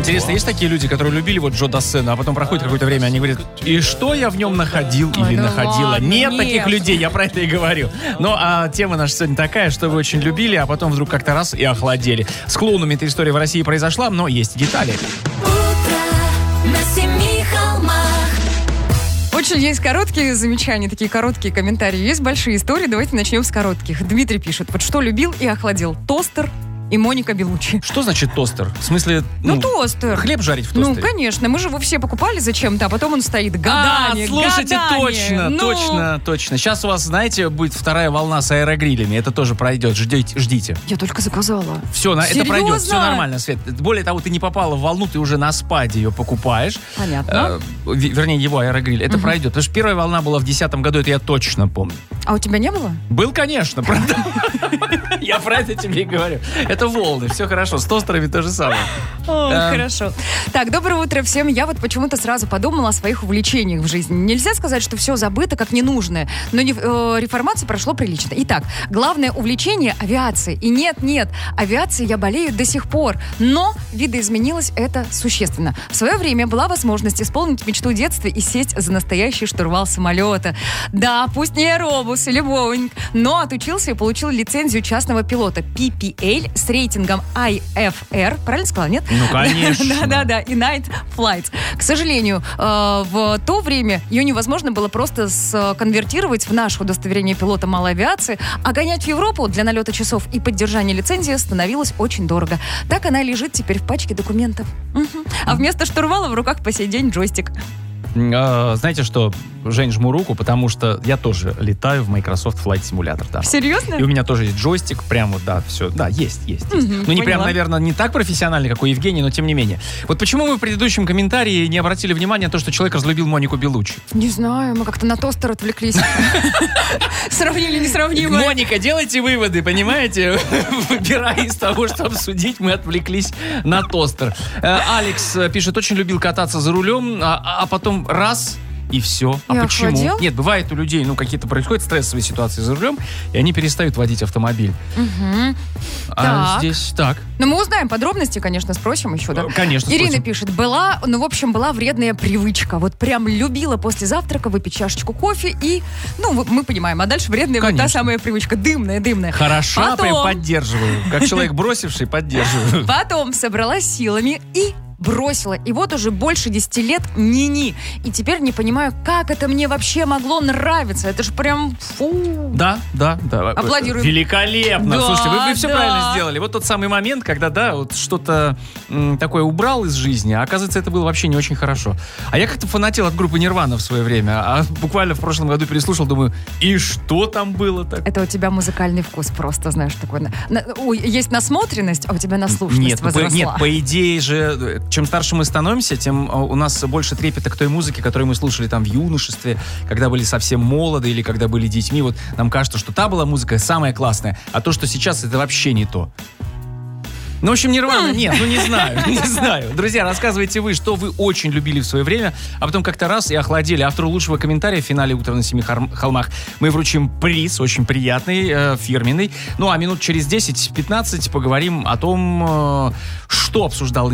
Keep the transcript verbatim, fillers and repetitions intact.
Интересно, есть такие люди, которые любили вот Джо Дассена, а потом проходит какое-то время, они говорят, и что я в нем находил или Ой, да находила? ладно, нет, нет таких людей, я про это и говорю. Ну, а тема наша сегодня такая, что вы очень любили, а потом вдруг как-то раз и охладели. С клоунами эта история в России произошла, но есть детали. Очень есть короткие замечания, такие короткие комментарии. Есть большие истории, давайте начнем с коротких. Дмитрий пишет, вот что любил и охладил. Тостер и Моника Белуччи. Что значит тостер? В смысле, Ну, ну, тостер. хлеб жарить в тостере? Ну, конечно, мы же его все покупали зачем-то, а потом он стоит годами, А, слушайте, годами. точно, Ну. точно, точно. Сейчас у вас, знаете, будет вторая волна с аэрогрилями. Это тоже пройдет. Ждите, ждите. Я только заказала. Все, на, это Серьезно? пройдет. Все нормально, Свет. Более того, ты не попала в волну, ты уже на спаде ее покупаешь. Понятно. Э, вернее, его аэрогриль. Это пройдет. Потому что первая волна была в десятом году, это я точно помню. А у тебя не было? Был, конечно, правда. Я про это тебе и говорю. Это волны, все хорошо. С тостерами то же самое. О, Эм. хорошо. Так, доброе утро всем. Я вот почему-то сразу подумала о своих увлечениях в жизни. Нельзя сказать, что все забыто как ненужное, но не, э, реформация прошло прилично. Итак, главное увлечение — авиация. И нет, нет, авиацией я болею до сих пор, но видоизменилось это существенно. В свое время была возможность исполнить мечту детства и сесть за настоящий штурвал самолета. Да, пусть не Airbus или Boeing, но отучился и получил лицензию частного пилота пи пи эл с рейтингом ай эф эр. Правильно сказала, нет? Ну, конечно. Да-да-да, и Night Flights. К сожалению, э, в то время ее невозможно было просто сконвертировать в наше удостоверение пилота малой авиации, а гонять в Европу для налета часов и поддержания лицензии становилось очень дорого. Так она лежит теперь в пачке документов. Мгм. А вместо штурвала в руках по сей день джойстик. А, знаете что, Жень, жму руку, потому что я тоже летаю в Microsoft Flight Simulator. Да. Серьезно? И у меня тоже есть джойстик, прям вот, да, все, да, есть, есть, есть. Мгм, ну, не прям, поняла. наверное, не так профессионально, как у Евгения, но тем не менее. Вот почему мы в предыдущем комментарии не обратили внимания на то, что человек разлюбил Монику Белуччи? Не знаю, мы как-то на тостер отвлеклись. Сравнили несравнимое. Моника, делайте выводы, понимаете? Выбирая из того, что обсудить, мы отвлеклись на тостер. Э, Алекс э, пишет, очень любил кататься за рулем, а, а потом раз... И все. А И почему? охладел? Нет, бывает у людей, ну, какие-то происходят стрессовые ситуации за рулем, и они перестают водить автомобиль. Мгм. А Так. здесь так. Но мы узнаем подробности, конечно, спросим еще, да? Э, конечно, Ирина спросим. пишет, была, ну, в общем, была вредная привычка. Вот прям любила после завтрака выпить чашечку кофе и, ну, вы- мы понимаем, а дальше вредная вот та Конечно. самая привычка, дымная, дымная. Хороша, Потом- прям поддерживаю. Как человек бросивший, поддерживаю. Потом собралась силами и бросила. И вот уже больше десяти лет ни-ни. И теперь не понимаю, как это мне вообще могло нравиться. Это же прям фу. Да, да, да. Аплодируем. Великолепно. Да, Слушайте, вы, вы все да. правильно сделали. Вот тот самый момент, когда, да, вот что-то м, такое убрал из жизни, а оказывается, это было вообще не очень хорошо. А я как-то фанател от группы Нирвана в свое время, а буквально в прошлом году переслушал, думаю, и что там было так? Это у тебя музыкальный вкус просто, знаешь, такой. на- на- ой, есть насмотренность, а у тебя наслушанность Нет, ну, по, возросла. нет, по идее же, чем старше мы становимся, тем э, у нас больше трепета к той музыке, которую мы слушали там в юношестве, когда были совсем молоды или когда были детьми. Вот нам кажется, что та была музыка самая классная, а то, что сейчас, это вообще не то. Ну, в общем, Нирвана, нет, ну не знаю, не знаю. Друзья, рассказывайте вы, что вы очень любили в свое время, а потом как-то раз и охладили. Автору лучшего комментария в финале «Утро на семи хар- холмах» мы вручим приз, очень приятный, э, фирменный. Ну, а минут через десять-пятнадцать поговорим о том, э, что обсуждал